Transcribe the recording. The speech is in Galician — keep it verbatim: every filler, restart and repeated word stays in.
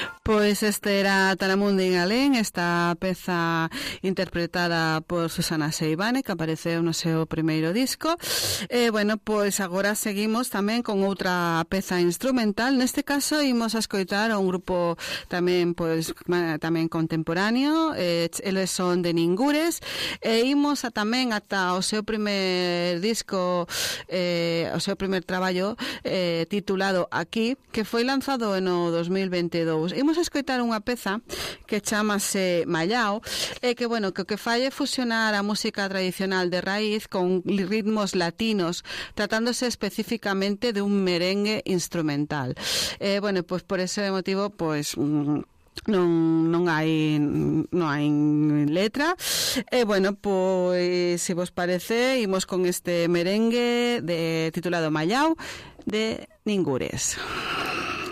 Pois este era Taramundi en Alén, esta peza interpretada por Susana Seivane, que apareceu no seu primeiro disco. E, bueno, pois agora seguimos tamén con outra peza instrumental. Neste caso, imos a escoitar a un grupo tamén, pois, tamén contemporáneo. Eh, eles son de Ningures. E imos a, tamén ata o seu primer disco, eh, o seu primer traballo eh, titulado Aquí, que foi lanzado no dos mil veintidous. Imos a escoitar unha peza que chamase Mallao e que, bueno, que o que fai é fusionar a música tradicional de raíz con ritmos latinos, tratándose especificamente de un merengue instrumental. Eh, bueno, pois por ese motivo, pois non non hai non hai letra. E, bueno, pois se vos parece, imos con este merengue de titulado Mallao de Ningures.